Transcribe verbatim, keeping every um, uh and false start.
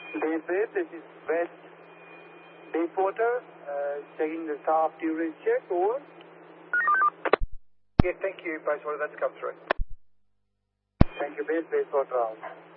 Base base, this is West Bayswater, uh, checking the staff duration check, over. Yeah, thank you, Bayswater, that's come through. Thank you, base Bayswater out.